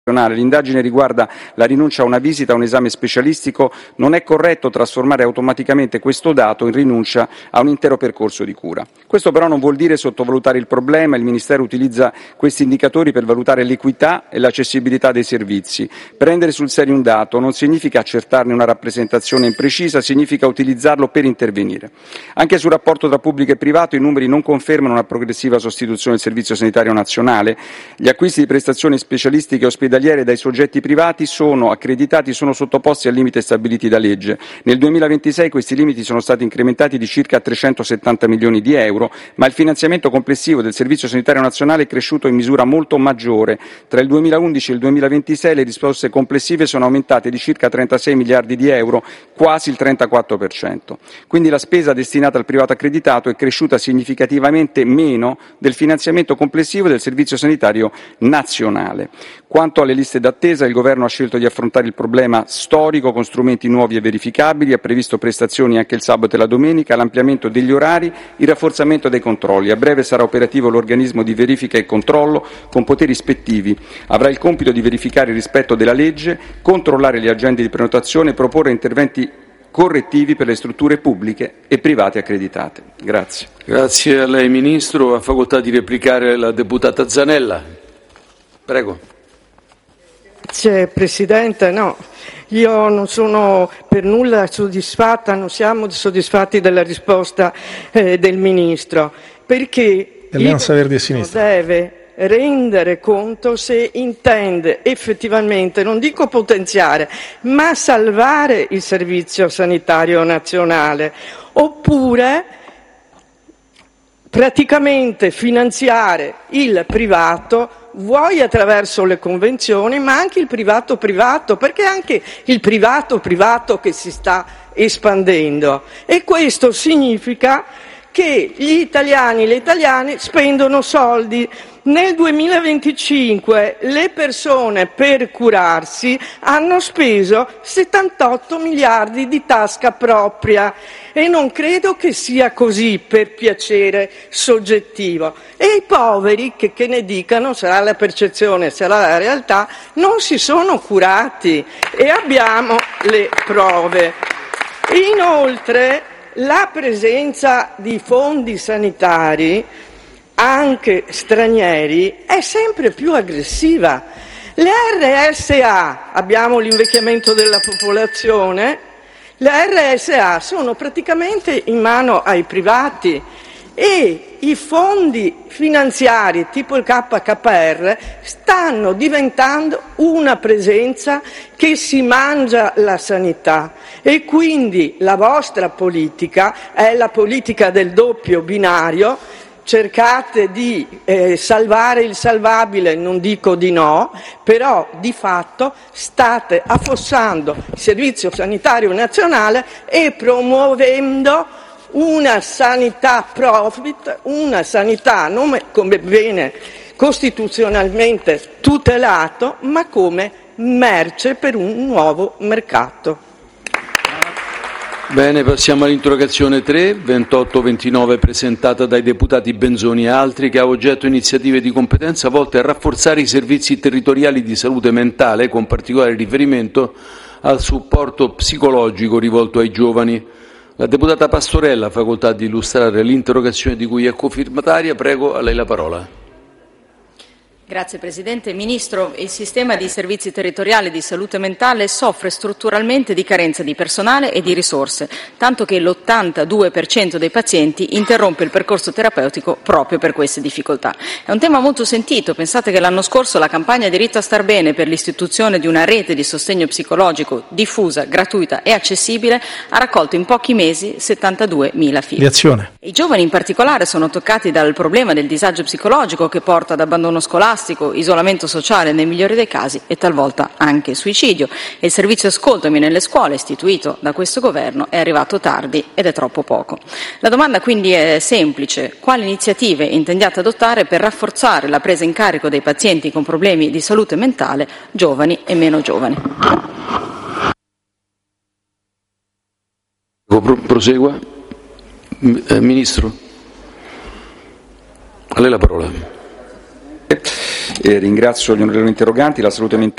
L'indagine riguarda la rinuncia a una visita a un esame specialistico. Non è corretto trasformare automaticamente questo dato in rinuncia a un intero percorso di cura. Questo però non vuol dire sottovalutare il problema. Il Ministero utilizza questi indicatori per valutare l'equità e l'accessibilità dei servizi. Prendere sul serio un dato non significa accertarne una rappresentazione imprecisa, significa utilizzarlo per intervenire. Anche sul rapporto tra pubblico e privato i numeri non confermano una progressiva sostituzione del Servizio Sanitario Nazionale. Gli acquisti di prestazioni specialistiche ospedaliere dai soggetti privati sono accreditati, sono sottoposti al limite stabiliti da legge. Nel 2026 questi limiti sono stati incrementati di circa 370 milioni di euro, ma il finanziamento complessivo del Servizio Sanitario Nazionale è cresciuto in misura molto maggiore. Tra il 2011 e il 2026 le risorse complessive sono aumentate di circa 36 miliardi di euro, quasi il 34%. Quindi la spesa destinata al privato accreditato è cresciuta significativamente meno del finanziamento complessivo del Servizio Sanitario Nazionale. Quanto alle liste d'attesa, il Governo ha scelto di affrontare il problema storico con strumenti nuovi e verificabili, ha previsto prestazioni anche il sabato e la domenica, l'ampliamento degli orari, il rafforzamento dei controlli. A breve sarà operativo l'organismo di verifica e controllo con poteri ispettivi. Avrà il compito di verificare il rispetto della legge, controllare le agende di prenotazione e proporre interventi correttivi per le strutture pubbliche e private accreditate. Grazie. Grazie a lei, Ministro. Ha facoltà di replicare la deputata Zanella. Prego. Grazie Presidente, no, io non sono per nulla soddisfatta, non siamo soddisfatti della risposta del Ministro, perché Alleanza Verdi e Sinistra deve rendere conto se intende effettivamente, non dico potenziare, ma salvare il Servizio Sanitario Nazionale, oppure praticamente finanziare il privato, vuoi attraverso le convenzioni, ma anche il privato, perché anche il privato che si sta espandendo. E questo significa che gli italiani e le italiane spendono soldi. Nel 2025 le persone per curarsi hanno speso 78 miliardi di tasca propria e non credo che sia così per piacere soggettivo. E i poveri, che ne dicano, sarà la percezione, sarà la realtà, non si sono curati e abbiamo le prove. Inoltre, la presenza di fondi sanitari, anche stranieri, è sempre più aggressiva. Le RSA, abbiamo l'invecchiamento della popolazione, le RSA sono praticamente in mano ai privati e i fondi finanziari tipo il KKR stanno diventando una presenza che si mangia la sanità e quindi la vostra politica è la politica del doppio binario. Cercate di salvare il salvabile, non dico di no, però di fatto state affossando il Servizio Sanitario Nazionale e promuovendo una sanità profit, una sanità non come bene costituzionalmente tutelato, ma come merce per un nuovo mercato. Bene, passiamo all'interrogazione 3-2829 presentata dai deputati Benzoni e altri, che ha oggetto iniziative di competenza volte a rafforzare i servizi territoriali di salute mentale, con particolare riferimento al supporto psicologico rivolto ai giovani. La deputata Pastorella ha facoltà di illustrare l'interrogazione di cui è cofirmataria. Prego, a lei la parola. Grazie Presidente. Ministro, il sistema di servizi territoriali di salute mentale soffre strutturalmente di carenza di personale e di risorse, tanto che l'82% dei pazienti interrompe il percorso terapeutico proprio per queste difficoltà. È un tema molto sentito. Pensate che l'anno scorso la campagna Diritto a star bene per l'istituzione di una rete di sostegno psicologico diffusa, gratuita e accessibile ha raccolto in pochi mesi 72.000 firme. Reazione. I giovani in particolare sono toccati dal problema del disagio psicologico che porta ad abbandono scolastico, isolamento sociale nei migliori dei casi e talvolta anche suicidio. E il servizio Ascoltami nelle scuole, istituito da questo governo, è arrivato tardi ed è troppo poco. La domanda quindi è semplice: quali iniziative intendiate adottare per rafforzare la presa in carico dei pazienti con problemi di salute mentale, giovani e meno giovani? Prosegua. Ministro, a lei la parola. Ringrazio gli onorevoli interroganti. La salute mentale